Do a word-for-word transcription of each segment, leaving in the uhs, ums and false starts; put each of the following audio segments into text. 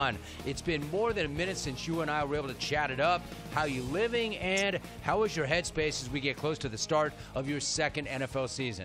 It's been more than a minute since you and I were able to chat it up. How you living, and how is your headspace as we get close to the start of your second N F L season?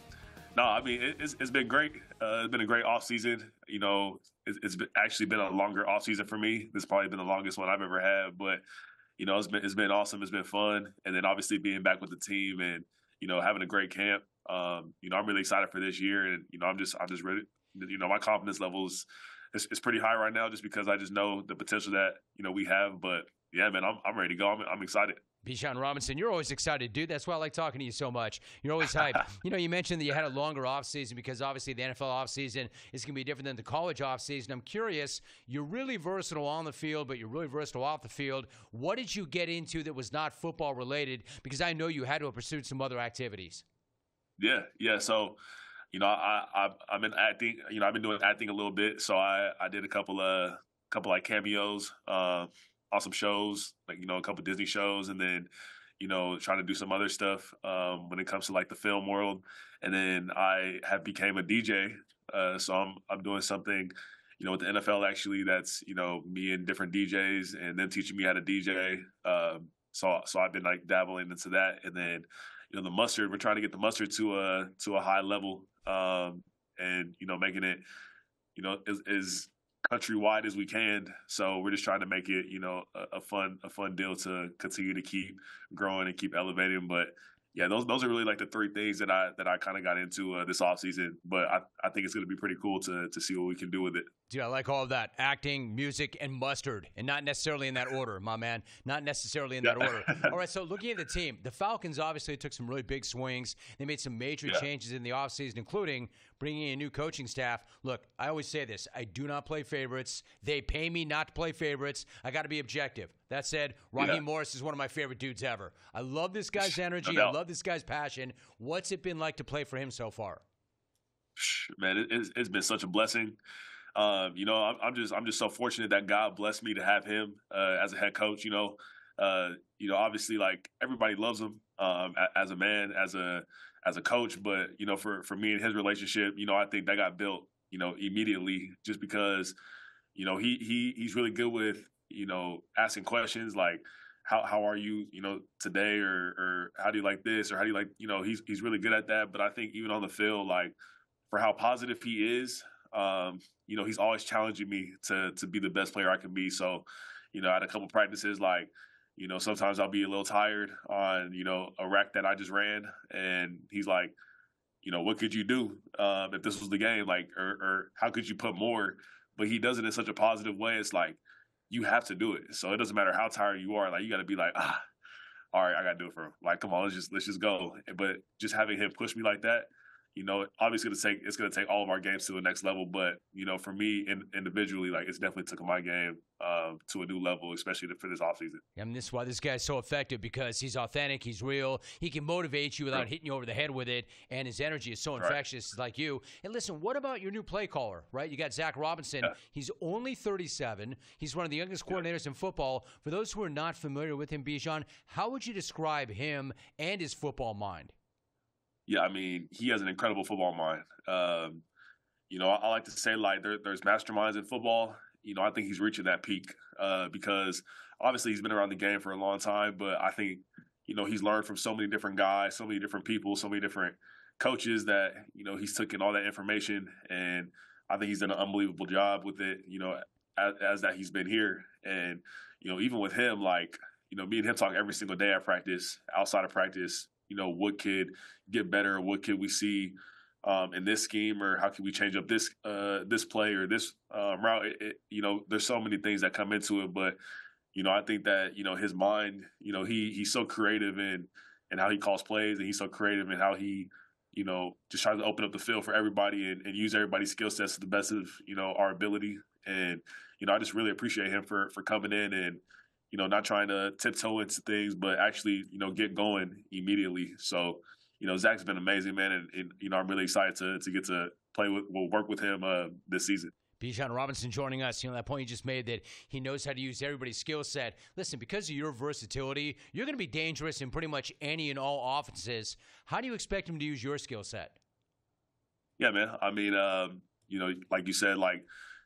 No, I mean, it's, it's been great. Uh, it's been a great offseason. You know, it's, it's been, actually been a longer offseason for me. This has probably been the longest one I've ever had. But, you know, it's been, it's been awesome. It's been fun. And then obviously being back with the team and, you know, having a great camp. Um, you know, I'm really excited for this year. And, you know, I'm just, I'm just ready. You know, my confidence levels It's, it's pretty high right now just because I just know the potential that, you know, we have. But, yeah, man, I'm, I'm ready to go. I'm, I'm excited. Bijan Robinson, you're always excited, dude. That's why I like talking to you so much. You're always hyped. You know, you mentioned that you had a longer offseason because obviously the N F L offseason is going to be different than the college offseason. I'm curious, you're really versatile on the field, but you're really versatile off the field. What did you get into that was not football related? Because I know you had to have pursued some other activities. Yeah, yeah. So, you know, I, I, I've been acting, you know, I've been doing acting a little bit. So I, I did a couple of, couple like cameos, uh, on some shows, like, you know, a couple Disney shows, and then, you know, trying to do some other stuff, um, when it comes to like the film world. And then I have became a D J. Uh, so I'm, I'm doing something, you know, with the N F L actually, that's, you know, me and different D Js and then teaching me how to D J. Um, so, so I've been like dabbling into that. And then, you know, the mustard, we're trying to get the mustard to a, to a high level. Um, and, you know, making it, you know, as, as countrywide as we can. So we're just trying to make it, you know, a, a fun, a fun deal to continue to keep growing and keep elevating. But yeah, those, those are really like the three things that I, that I kind of got into uh, this off season. But I, I think it's going to be pretty cool to, to see what we can do with it. Dude, I like all of that. Acting, music, and mustard. And not necessarily in that order, my man. Not necessarily in that Yeah. order. All right, so looking at the team, the Falcons obviously took some really big swings. They made some major Yeah. changes in the offseason, including bringing in a new coaching staff. Look, I always say this. I do not play favorites. They pay me not to play favorites. I got to be objective. That said, Raheem Yeah. Morris is one of my favorite dudes ever. I love this guy's energy. No I doubt. love this guy's passion. What's it been like to play for him so far? Man, it, it's, it's been such a blessing. Um, you know, I'm, I'm just I'm just so fortunate that God blessed me to have him uh, as a head coach. You know, uh, you know, obviously, like everybody loves him um, a- as a man, as a as a coach. But you know, for for me and his relationship, you know, I think that got built, you know, immediately just because, you know, he he he's really good with, you know, asking questions like, how how are you, you know, today, or or how do you like this, or how do you like, you know, he's he's really good at that. But I think even on the field, like for how positive he is, um, you know, he's always challenging me to to be the best player I can be. So, you know, I had a couple practices, like, you know, sometimes I'll be a little tired on, you know, a rack that I just ran, and he's like, you know, what could you do um, if this was the game, like, or, or how could you put more? But he does it in such a positive way. It's like you have to do it. So it doesn't matter how tired you are. Like you got to be like, ah, all right, I got to do it for him. Like, come on, let's just let's just go. But just having him push me like that, you know, obviously it's gonna take it's gonna take all of our games to the next level. But you know, for me in, individually, like it's definitely took my game um, to a new level, especially for this offseason. I mean, this is why this guy's so effective, because he's authentic, he's real, he can motivate you without Right. hitting you over the head with it, and his energy is so Right. infectious like you. And listen, what about your new play caller, right? You got Zach Robinson. Yeah. He's only thirty-seven. He's one of the youngest coordinators in football. For those who are not familiar with him, Bijan, how would you describe him and his football mind? Yeah, I mean, he has an incredible football mind. Um, you know, I, I like to say like there, there's masterminds in football. You know, I think he's reaching that peak uh, because obviously he's been around the game for a long time, but I think, you know, he's learned from so many different guys, so many different people, so many different coaches that, you know, he's taken all that information, and I think he's done an unbelievable job with it, you know, as, as that he's been here. And, you know, even with him, like, you know, me and him talk every single day at practice, outside of practice, you know, what could get better? What could we see um, in this scheme, or how can we change up this uh, this play or this uh, route? It, it, you know, there's so many things that come into it, but you know, I think that you know his mind, you know, he he's so creative in in how he calls plays, and he's so creative in how he, you know, just tries to open up the field for everybody and, and use everybody's skill sets to the best of you know our ability. And you know, I just really appreciate him for for coming in and, you know, not trying to tiptoe into things, but actually, you know, get going immediately. So, you know, Zach's been amazing, man. And, and you know, I'm really excited to to get to play with, well, work with him uh, this season. Bijan Robinson joining us. You know, that point you just made, that he knows how to use everybody's skill set. Listen, because of your versatility, you're going to be dangerous in pretty much any and all offenses. How do you expect him to use your skill set? Yeah, man. I mean, um, you know, like you said, like,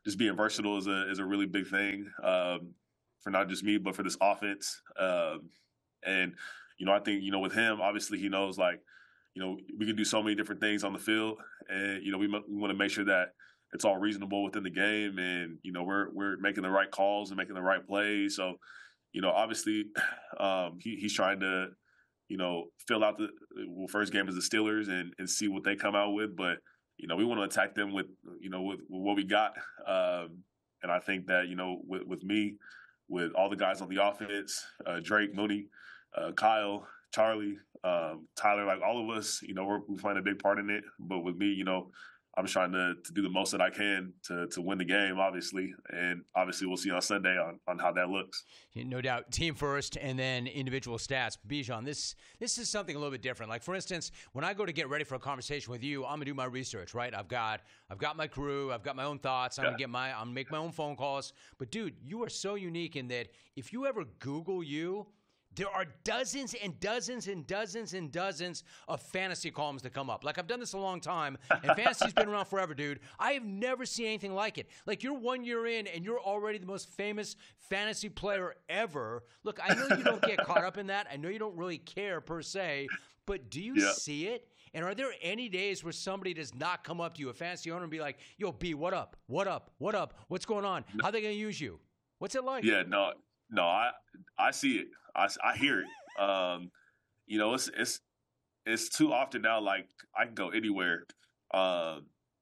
just being versatile is a is a really big thing um, for not just me, but for this offense. Um, and you know, I think you know with him, obviously he knows like you know we can do so many different things on the field, and you know we, m- we want to make sure that it's all reasonable within the game, and you know we're we're making the right calls and making the right plays. So you know, obviously um, he, he's trying to you know fill out the well, first game as the Steelers and and see what they come out with, but. You know, we want to attack them with, you know, with, with what we got. Um, and I think that, you know, with, with me, with all the guys on the offense, uh, Drake, Mooney, uh, Kyle, Charlie, um, Tyler, like all of us, you know, we're, we're playing a big part in it. But with me, you know, I'm just trying to, to do the most that I can to to win the game, obviously. And obviously we'll see on Sunday on, on how that looks. No doubt. Team first and then individual stats. Bijan, this this is something a little bit different. Like, for instance, when I go to get ready for a conversation with you, I'm going to do my research, right? I've got I've got my crew. I've got my own thoughts. I'm yeah. going to get my, I'm going to make my own phone calls. But, dude, you are so unique in that if you ever Google you, there are dozens and dozens and dozens and dozens of fantasy columns that come up. Like, I've done this a long time, and fantasy's been around forever, dude. I have never seen anything like it. Like, you're one year in, and you're already the most famous fantasy player ever. Look, I know you don't get caught up in that. I know you don't really care, per se, but do you yeah. see it? And are there any days where somebody does not come up to you, a fantasy owner, and be like, yo, B, what up? What up? What up? What's going on? How are they going to use you? What's it like? Yeah, no, no, I I see it. I, I hear it. Um, you know, it's it's it's too often now. Like I can go anywhere, uh,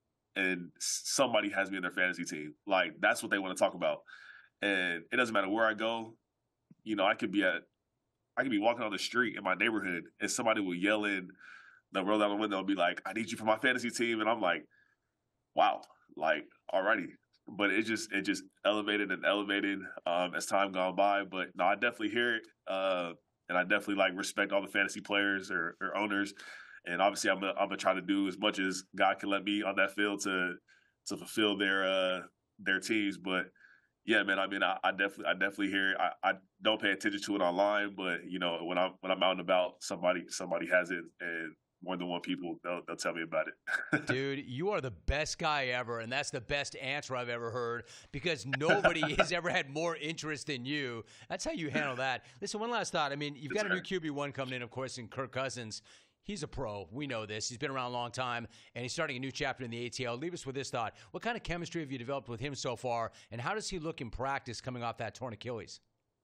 and somebody has me in their fantasy team. Like that's what they want to talk about, and it doesn't matter where I go. You know, I could be at, I could be walking on the street in my neighborhood, and somebody will yell in, they'll roll down the window and be like, "I need you for my fantasy team," and I'm like, "Wow!" Like already. But it just it just elevated and elevated um, as time gone by. But no, I definitely hear it, uh, and I definitely like respect all the fantasy players or, or owners. And obviously, I'm gonna, I'm gonna try to do as much as God can let me on that field to to fulfill their uh, their teams. But yeah, man, I mean, I, I definitely I definitely hear it. I, I don't pay attention to it online, but you know, when I'm when I'm out and about, somebody somebody has it, and more than one people, they'll, they'll tell me about it. Dude, you are the best guy ever, and that's the best answer I've ever heard because nobody has ever had more interest than you. That's how you handle that. Listen, one last thought. I mean, you've got a new Q B one coming in, of course, in Kirk Cousins. He's a pro. We know this. He's been around a long time, and he's starting a new chapter in the A T L. Leave us with this thought. What kind of chemistry have you developed with him so far, and how does he look in practice coming off that torn Achilles?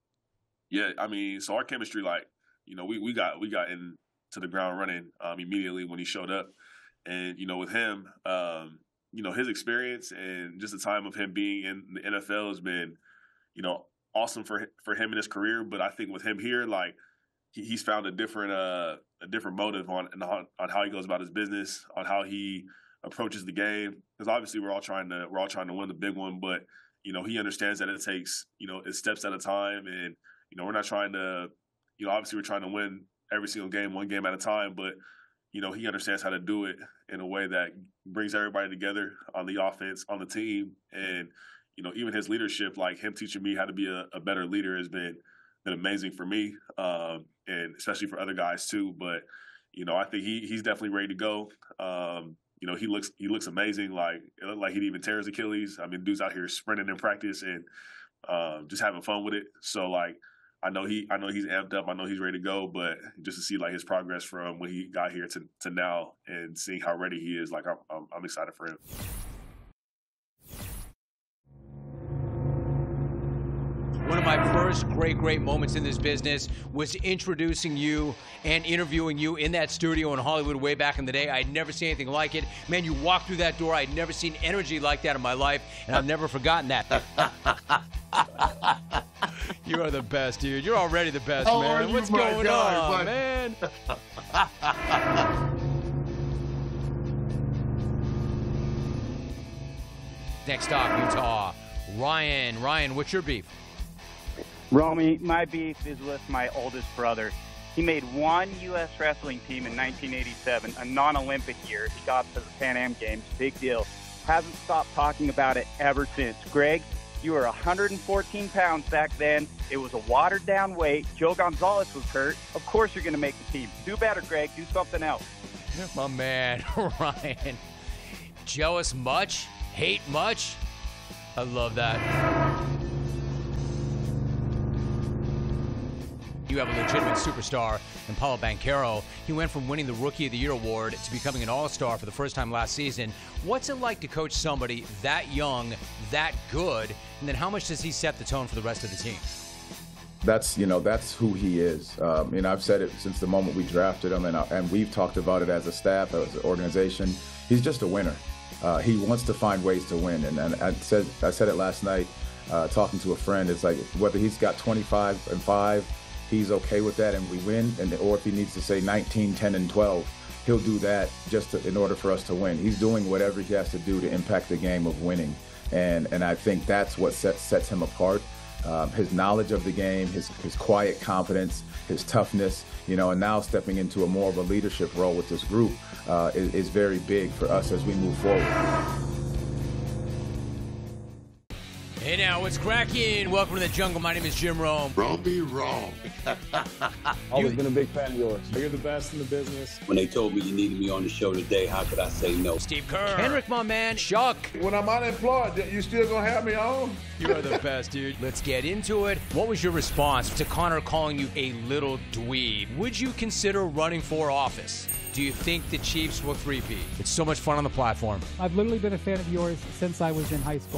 Yeah, I mean, so our chemistry, like, you know, we, we got we got in – to the ground running um, immediately when he showed up. And, you know, with him, um, you know, his experience and just the time of him being in the N F L has been, you know, awesome for for him in his career. But I think with him here, like, he, he's found a different uh, a different motive on, on on how he goes about his business, on how he approaches the game. Because obviously we're all trying to we're all trying to win the big one, but you know, he understands that it takes, you know, it steps at a time, and you know, we're not trying to, you know, obviously we're trying to win every single game, one game at a time, but, you know, he understands how to do it in a way that brings everybody together on the offense, on the team. And, you know, even his leadership, like him teaching me how to be a, a better leader has been, been amazing for me, um, and especially for other guys too. But, you know, I think he he's definitely ready to go. Um, you know, he looks he looks amazing. Like, it looked like he'd even tear his Achilles. I mean, dude's out here sprinting in practice and um, just having fun with it. So, like, I know he, I know he's amped up. I know he's ready to go. But just to see like his progress from when he got here to, to now, and seeing how ready he is, like I'm, I'm, I'm excited for him. One of my first great, great moments in this business was introducing you and interviewing you in that studio in Hollywood way back in the day. I'd never seen anything like it. Man, you walked through that door. I'd never seen energy like that in my life, and I've never forgotten that. You are the best, dude. You're already the best, How man. What's going God, on, man? Next stop, Utah. Ryan. Ryan, what's your beef? Romy, my beef is with my oldest brother. He made one U S wrestling team in nineteen eighty-seven, a non-Olympic year. He got to the Pan Am Games. Big deal. Hasn't stopped talking about it ever since. Greg, you were one hundred fourteen pounds back then. It was a watered-down weight. Joe Gonzalez was hurt. Of course you're going to make the team. Do better, Greg. Do something else. My man, Ryan. Jealous much? Hate much? I love that. You have a legitimate superstar in Paolo Banchero. He went from winning the Rookie of the Year award to becoming an all-star for the first time last season. What's it like to coach somebody that young, that good, and then how much does he set the tone for the rest of the team? That's, you know, that's who he is. Um, and I've said it since the moment we drafted him, and, and we've talked about it as a staff, as an organization. He's just a winner. Uh, he wants to find ways to win. And, and I said I said it last night, uh, talking to a friend. It's like whether he's got twenty-five and five, he's okay with that and we win, and or if he needs to say nineteen, ten, and twelve, he'll do that just to, in order for us to win. He's doing whatever he has to do to impact the game of winning, and and I think that's what sets sets him apart. Um, his knowledge of the game, his his quiet confidence, his toughness, you know, and now stepping into a more of a leadership role with this group uh, is, is very big for us as we move forward. Hey now, what's cracking? Welcome to the jungle. My name is Jim Rome. Wrong be wrong. Always been a big fan of yours. You're the best in the business. When they told me you needed me on the show today, how could I say no? Steve Kerr. Henrik, my man. Chuck. When I'm unemployed, you still gonna have me on? You are the best, dude. Let's get into it. What was your response to Connor calling you a little dweeb? Would you consider running for office? Do you think the Chiefs will three-peat? It's so much fun on the platform. I've literally been a fan of yours since I was in high school.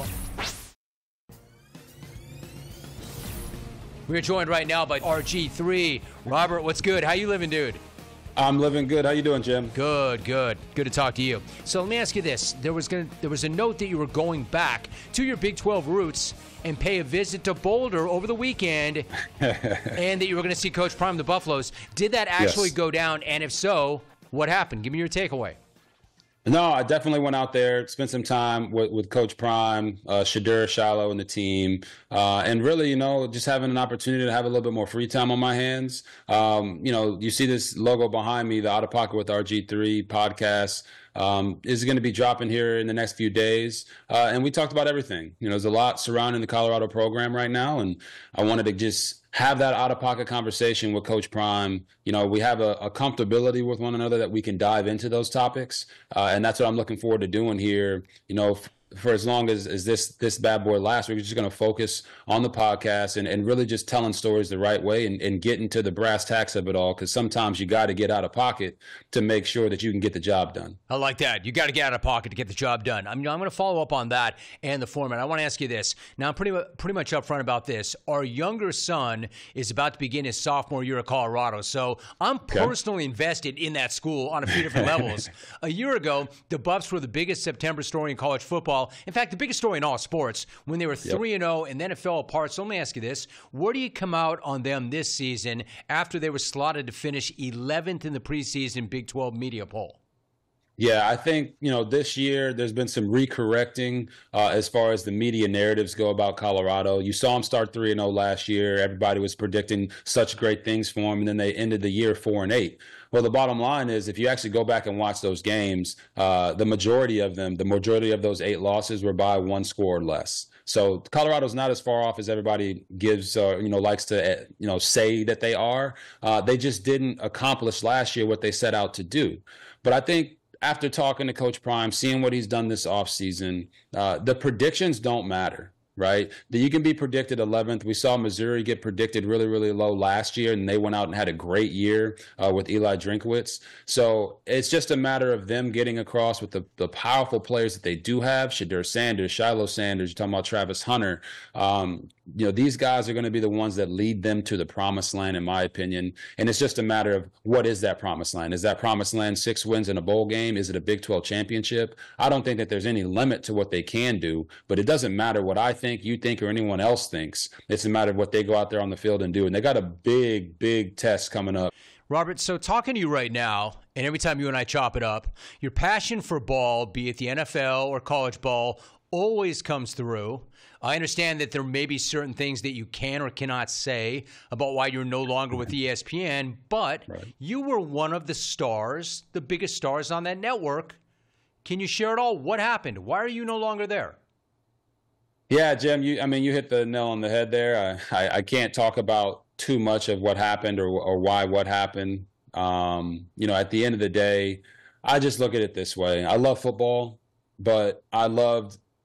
We're joined right now by R G three. Robert, what's good? How you living, dude? I'm living good. How you doing, Jim? Good, good. Good to talk to you. So let me ask you this. There was gonna, there was a note that you were going back to your Big twelve roots and pay a visit to Boulder over the weekend, and that you were going to see Coach Prime, the Buffaloes. Did that actually Yes. go down? And if so, what happened? Give me your takeaway. No, I definitely went out there, spent some time with, with Coach Prime, uh, Shadur, Shiloh, and the team. Uh, and really, you know, just having an opportunity to have a little bit more free time on my hands. Um, you know, you see this logo behind me, the Out of Pocket with R G three podcast. Um, is going to be dropping here in the next few days. Uh, and we talked about everything. You know, there's a lot surrounding the Colorado program right now. And I wanted to just have that out-of-pocket conversation with Coach Prime. You know, we have a, a comfortability with one another that we can dive into those topics. Uh, and that's what I'm looking forward to doing here, you know, f- for as long as, as this this bad boy lasts. We're just going to focus on the podcast and, and really just telling stories the right way and, and getting to the brass tacks of it all, because sometimes you got to get out of pocket to make sure that you can get the job done. I like that. You got to get out of pocket to get the job done. I'm, I'm going to follow up on that and the format. I want to ask you this. Now, I'm pretty, mu- pretty much upfront about this. Our younger son is about to begin his sophomore year at Colorado, so I'm Okay. personally invested in that school on a few different levels. A year ago, the Buffs were the biggest September story in college football. In fact, the biggest story in all sports when they were three and oh, and then it fell apart. So let me ask you this. Where do you come out on them this season after they were slotted to finish eleventh in the preseason Big twelve media poll? Yeah, I think, you know, this year there's been some recorrecting uh, as far as the media narratives go about Colorado. You saw them start three and oh last year. Everybody was predicting such great things for them, and then they ended the year four and eight. Well, the bottom line is if you actually go back and watch those games, uh, the majority of them, the majority of those eight losses were by one score or less. So Colorado's not as far off as everybody gives, uh, you know, likes to, uh, you know, say that they are. Uh, they just didn't accomplish last year what they set out to do. But I think after talking to Coach Prime, seeing what he's done this offseason, uh, the predictions don't matter. Right? That you can be predicted eleventh. We saw Missouri get predicted really, really low last year, and they went out and had a great year uh, with Eli Drinkwitz. So it's just a matter of them getting across with the, the powerful players that they do have. Shadur Sanders, Shiloh Sanders, you're talking about Travis Hunter. Um, you know, these guys are going to be the ones that lead them to the promised land, in my opinion. And it's just a matter of what is that promised land? Is that promised land six wins in a bowl game? Is it a Big twelve championship? I don't think that there's any limit to what they can do, but it doesn't matter what I think, you think, or anyone else thinks. It's a matter of what they go out there on the field and do. And they got a big, big test coming up. Robert, so talking to you right now, and every time you and I chop it up, your passion for ball, be it the N F L or college ball, always comes through. I understand that there may be certain things that you can or cannot say about why you're no longer with E S P N, but right. You were one of the stars, the biggest stars on that network. Can you share it all? What happened? Why are you no longer there? Yeah, Jim, you, I mean, you hit the nail on the head there. I, I, I can't talk about too much of what happened or, or why what happened. Um, you know, at the end of the day, I just look at it this way. I love football, but I loved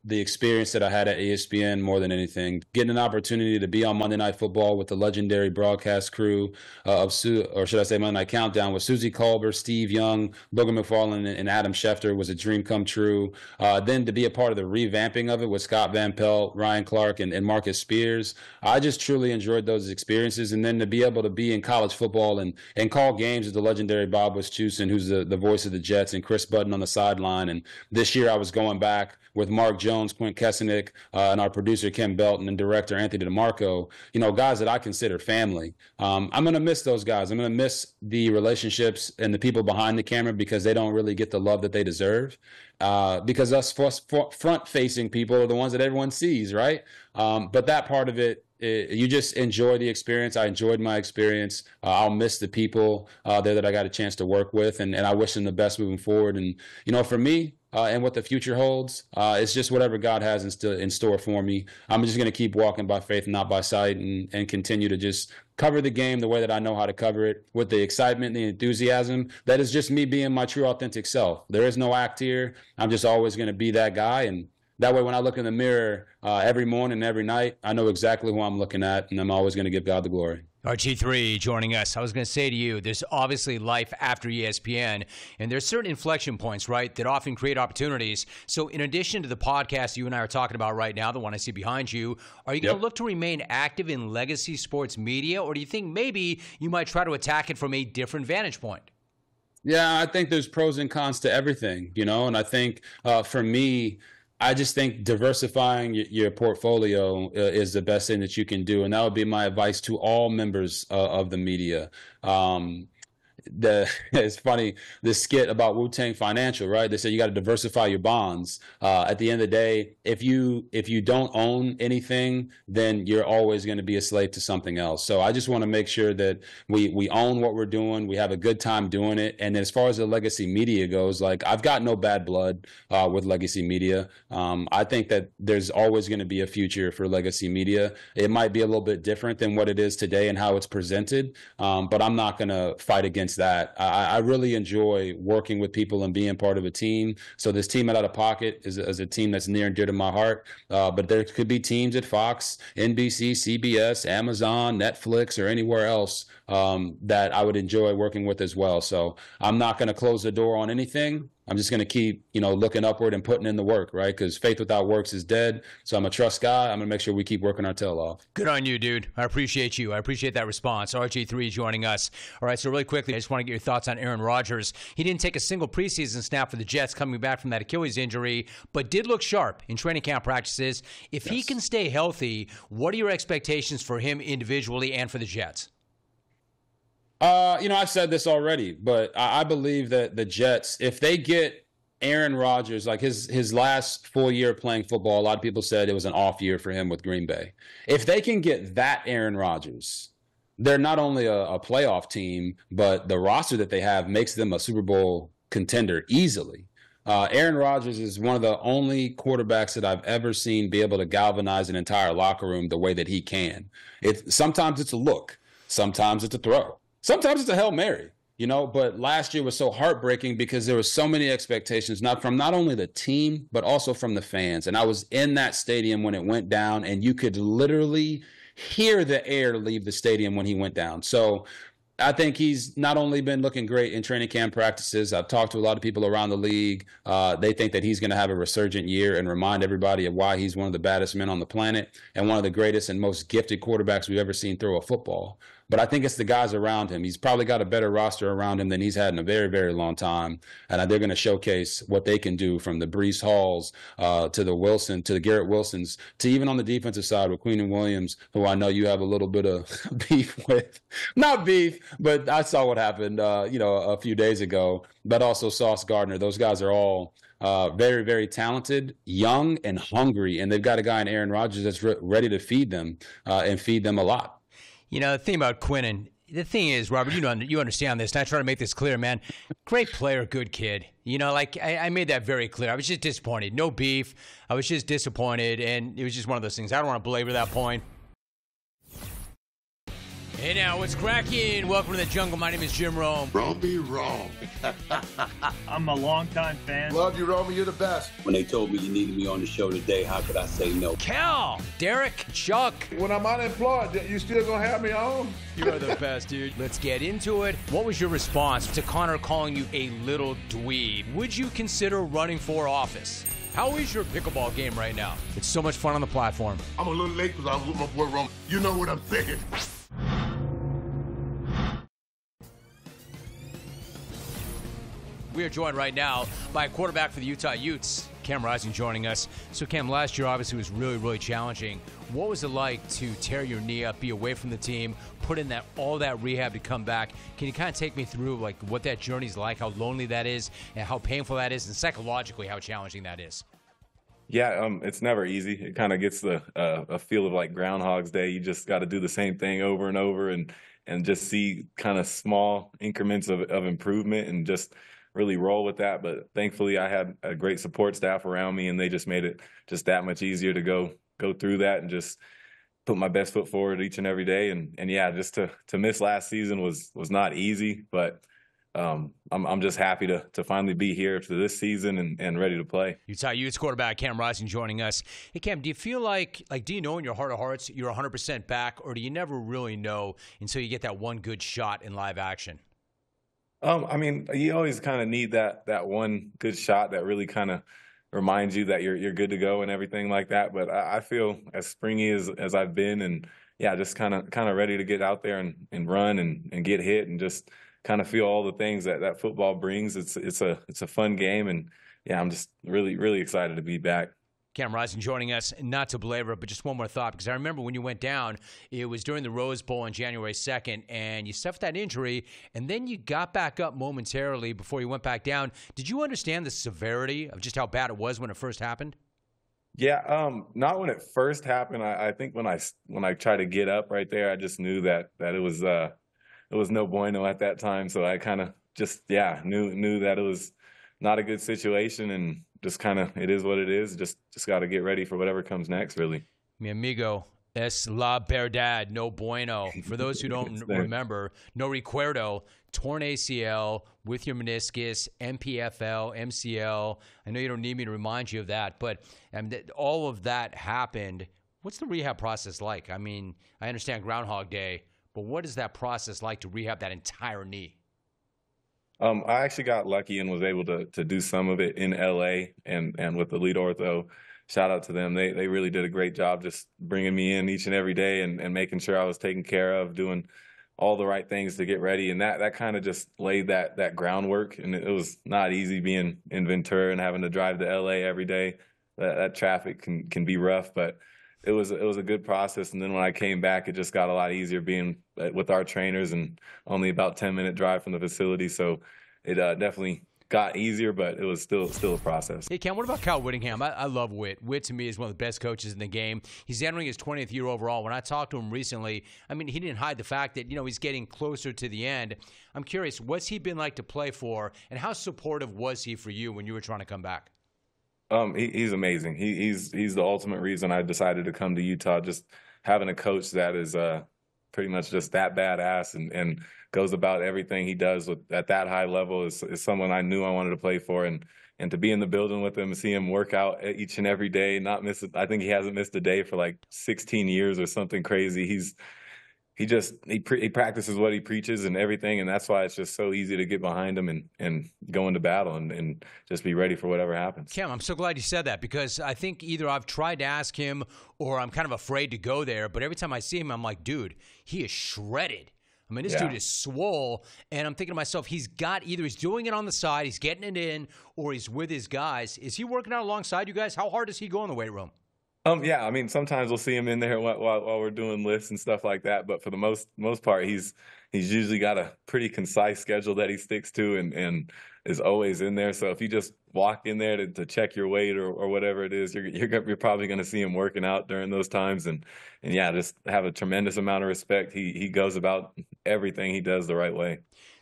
the experience that I had at E S P N more than anything. Getting an opportunity to be on Monday Night Football with the legendary broadcast crew uh, of, Su- or should I say Monday Night Countdown, with Suzy Kolber, Steve Young, Booger McFarland, and Adam Schefter was a dream come true. Uh, then to be a part of the revamping of it with Scott Van Pelt, Ryan Clark, and, and Marcus Spears, I just truly enjoyed those experiences. And then to be able to be in college football and, and call games with the legendary Bob Wischusen, who's the, the voice of the Jets, and Chris Button on the sideline. And this year I was going back with Mark Jones, Quint Kessenich, uh, and our producer Kim Belton, and director Anthony DeMarco, you know, guys that I consider family. Um, I'm going to miss those guys. I'm going to miss the relationships and the people behind the camera because they don't really get the love that they deserve. Uh, because us front-facing people are the ones that everyone sees, right? Um, but that part of it, it, you just enjoy the experience. I enjoyed my experience. Uh, I'll miss the people uh, there that I got a chance to work with, and, and I wish them the best moving forward. And, you know, for me, Uh, and what the future holds, uh, it's just whatever God has in, st- in store for me. I'm just going to keep walking by faith, not by sight, and, and continue to just cover the game the way that I know how to cover it, with the excitement and the enthusiasm. That is just me being my true, authentic self. There is no act here. I'm just always going to be that guy. And that way, when I look in the mirror uh, every morning and every night, I know exactly who I'm looking at, and I'm always going to give God the glory. R G three joining us. I was going to say to you, there's obviously life after E S P N, and there's certain inflection points, right, that often create opportunities. So in addition to the podcast you and I are talking about right now, the one I see behind you, are you going to yep. look to remain active in legacy sports media, or do you think maybe you might try to attack it from a different vantage point? Yeah, I think there's pros and cons to everything, you know, and I think uh, for me, I just think diversifying your, your portfolio uh, is the best thing that you can do. And that would be my advice to all members uh, of the media. Um, the it's funny, this skit about Wu-Tang Financial, right? They said you got to diversify your bonds. Uh, at the end of the day, if you if you don't own anything, then you're always going to be a slave to something else. So I just want to make sure that we we own what we're doing, we have a good time doing it. And as far as the legacy media goes, like, I've got no bad blood uh, with legacy media. Um, I think that there's always going to be a future for legacy media. It might be a little bit different than what it is today and how it's presented, um, but I'm not going to fight against that. I, I really enjoy working with people and being part of a team. So this team at Out of Pocket is, is a team that's near and dear to my heart. Uh, but there could be teams at Fox, N B C, C B S, Amazon, Netflix, or anywhere else um, that I would enjoy working with as well. So I'm not going to close the door on anything. I'm just going to keep, you know, looking upward and putting in the work, right? Because faith without works is dead. So I'm a trust guy. I'm going to make sure we keep working our tail off. Good on you, dude. I appreciate you. I appreciate that response. R G three joining us. All right, so really quickly, I just want to get your thoughts on Aaron Rodgers. He didn't take a single preseason snap for the Jets coming back from that Achilles injury, but did look sharp in training camp practices. If yes. he can stay healthy, what are your expectations for him individually and for the Jets? Uh, you know, I've said this already, but I, I believe that the Jets, if they get Aaron Rodgers, like his his last full year playing football, a lot of people said it was an off year for him with Green Bay. If they can get that Aaron Rodgers, they're not only a, a playoff team, but the roster that they have makes them a Super Bowl contender easily. Uh, Aaron Rodgers is one of the only quarterbacks that I've ever seen be able to galvanize an entire locker room the way that he can. It, sometimes it's a look. Sometimes it's a throw. Sometimes it's a Hail Mary. You know, but last year was so heartbreaking because there were so many expectations, not from not only the team, but also from the fans. And I was in that stadium when it went down, and you could literally hear the air leave the stadium when he went down. So I think he's not only been looking great in training camp practices. I've talked to a lot of people around the league. Uh, they think that he's going to have a resurgent year and remind everybody of why he's one of the baddest men on the planet and one of the greatest and most gifted quarterbacks we've ever seen throw a football. But I think it's the guys around him. He's probably got a better roster around him than he's had in a very, very long time. And they're going to showcase what they can do, from the Breece Halls uh, to the Wilson, to the Garrett Wilsons, to even on the defensive side with Queenan Williams, who I know you have a little bit of beef with. Not beef, but I saw what happened, uh, you know, a few days ago. But also Sauce Gardner. Those guys are all uh, very, very talented, young, and hungry. And they've got a guy in Aaron Rodgers that's re- ready to feed them uh, and feed them a lot. You know, the thing about Quinnen, the thing is, Robert, you know, you understand this, and I try to make this clear, man. Great player, good kid. You know, like, I, I made that very clear. I was just disappointed. No beef. I was just disappointed, and it was just one of those things. I don't want to belabor that point. Hey now, what's cracking? Welcome to the jungle. My name is Jim Rome. Romy Rome. I'm a longtime fan. Love you, Romy. You're the best. When they told me you needed me on the show today, how could I say no? Cal, Derek, Chuck. When I'm unemployed, you still gonna have me on? You are the best, dude. Let's get into it. What was your response to Connor calling you a little dweeb? Would you consider running for office? How is your pickleball game right now? It's so much fun on the platform. I'm a little late because I was with my boy Romy. You know what I'm saying. We are joined right now by a quarterback for the Utah Utes, Cam Rising, joining us. So, Cam, last year obviously was really, really challenging. What was it like to tear your knee up, be away from the team, put in that all that rehab to come back? Can you kind of take me through like what that journey's like, how lonely that is, and how painful that is, and psychologically how challenging that is? Yeah, um, it's never easy. It kind of gets the uh, a feel of like Groundhog's Day. You just got to do the same thing over and over, and and just see kind of small increments of, of improvement, and just really roll with that. But thankfully I had a great support staff around me, and they just made it just that much easier to go go through that and just put my best foot forward each and every day. And and yeah, just to to miss last season was was not easy, but um, I'm I'm just happy to to finally be here for this season and, and ready to play. Utah Utes quarterback Cam Rising joining us. Hey Cam, do you feel like like do you know in your heart of hearts you're one hundred percent back, or do you never really know until you get that one good shot in live action? Um, I mean, you always kind of need that that one good shot that really kind of reminds you that you're you're good to go and everything like that. But I, I feel as springy as as I've been, and yeah, just kind of kind of ready to get out there and, and run and, and get hit and just kind of feel all the things that, that football brings. It's it's a it's a fun game, and yeah, I'm just really really excited to be back. Cam Rising joining us, not to belabor, but just one more thought, because I remember when you went down, it was during the Rose Bowl on January second, and you suffered that injury, and then you got back up momentarily before you went back down. Did you understand the severity of just how bad it was when it first happened? Yeah, um, not when it first happened. I, I think when I when I tried to get up right there, I just knew that that it was uh, it was no bueno at that time. So I kind of just yeah knew knew that it was not a good situation, and just kind of, it is what it is. Just just got to get ready for whatever comes next, really. Mi amigo, es la verdad, no bueno. For those who don't remember, no recuerdo, torn A C L with your meniscus, M P F L, M C L. I know you don't need me to remind you of that, but um, th- all of that happened. What's the rehab process like? I mean, I understand Groundhog Day, but what is that process like to rehab that entire knee? Um, I actually got lucky and was able to to do some of it in L A and and with the lead ortho. Shout out to them. They they really did a great job just bringing me in each and every day and, and making sure I was taken care of, doing all the right things to get ready. And that that kind of just laid that that groundwork. And it was not easy being in Ventura and having to drive to L A every day. That, that traffic can can be rough, but it was it was a good process. And then when I came back, it just got a lot easier being with our trainers and only about ten minute drive from the facility. So it uh, definitely got easier, but it was still still a process. Hey, Cam, what about Kyle Whittingham? I, I love Whit. Whit, to me, is one of the best coaches in the game. He's entering his twentieth year overall. When I talked to him recently, I mean, he didn't hide the fact that, you know, he's getting closer to the end. I'm curious, what's he been like to play for, and how supportive was he for you when you were trying to come back? Um, he, he's amazing. He, he's he's the ultimate reason I decided to come to Utah. Just having a coach that is uh, pretty much just that badass and, and goes about everything he does with, at that high level is, is someone I knew I wanted to play for. And and to be in the building with him and see him work out each and every day, not miss – I think he hasn't missed a day for like sixteen years or something crazy. He's He just he, pre- he practices what he preaches and everything, and that's why it's just so easy to get behind him and, and go into battle and, and just be ready for whatever happens. Cam, I'm so glad you said that, because I think either I've tried to ask him or I'm kind of afraid to go there, but every time I see him, I'm like, dude, he is shredded. I mean, this Yeah. dude is swole, and I'm thinking to myself, he's got either he's doing it on the side, he's getting it in, or he's with his guys. Is he working out alongside you guys? How hard does he go in the weight room? Um, yeah, I mean, sometimes we'll see him in there while, while, while we're doing lifts and stuff like that. But for the most most part, he's he's usually got a pretty concise schedule that he sticks to and, and is always in there. So if you just walk in there to, to check your weight or, or whatever it is, you're you're, you're probably going to see him working out during those times. And and yeah, just have a tremendous amount of respect. He he goes about everything he does the right way.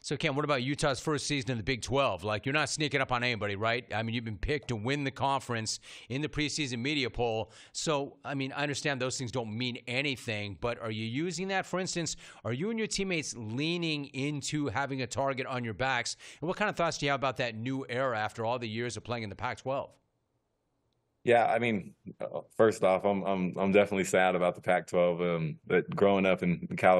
So, Ken, what about Utah's first season in the Big twelve? Like, you're not sneaking up on anybody, right? I mean, you've been picked to win the conference in the preseason media poll. So, I mean, I understand those things don't mean anything, but are you using that? For instance, are you and your teammates leaning into having a target on your backs? And what kind of thoughts do you have about that new era after all the years of playing in the Pac twelve? Yeah, I mean, first off, I'm I'm I'm definitely sad about the Pac twelve. Um, but growing up in California.